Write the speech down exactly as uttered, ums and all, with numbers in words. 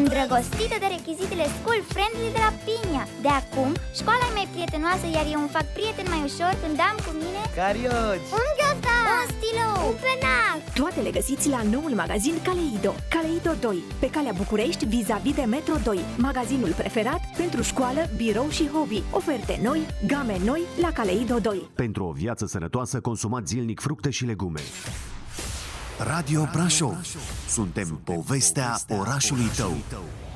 îndrăgostită de rechizitele school-friendly de la Pinia. De acum, școala e mai prietenoasă, iar eu îmi fac prieten mai ușor când am cu mine carioci, un ghiozdan, un stilou, un penac. Toate le găsiți la noul magazin Caleido. Caleido doi, pe calea București, vis-a-vis de Metro doi. Magazinul preferat pentru școală, birou și hobby. Oferte noi, game noi la Caleido doi. Pentru o viață sănătoasă, consumați zilnic fructe și legume. Radio Brașov. Suntem povestea orașului tău.